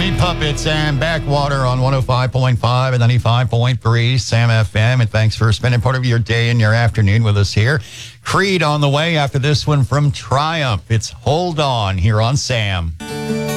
Meat Puppets and Backwater on 105.5 and 95.3 Sam FM. And thanks for spending part of your day and your afternoon with us here. Creed on the way after this one from Triumph. It's Hold On here on Sam.